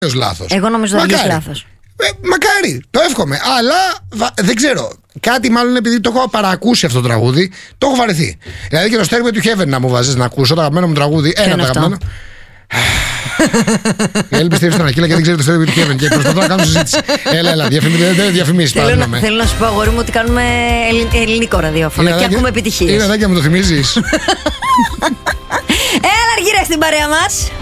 λάθος. Εγώ νομίζω ότι είναι λάθος. Μακάρι, το εύχομαι. Αλλά δεν ξέρω. Κάτι μάλλον επειδή το έχω παρακούσει αυτό το τραγούδι, το έχω βαρεθεί. Δηλαδή και το Stairway to Heaven να μου βάζεις να ακούσω το αγαπημένο μου τραγούδι. Ένα το αγαπημένο. Η Έλλη πιστεύει στον Ακύλα και δεν ξέρει το Stairway to Heaven και προσπαθώ να κάνω συζήτηση. Έλα, διαφημίσεις. Θέλω να σου πω, αγόρι μου, ότι κάνουμε ελληνικό ραδιόφωνο και ακούμε επιτυχίες. Είναι αδάκια, μου το θυμίζεις. Έλα, αργυρές στην παρέα μας.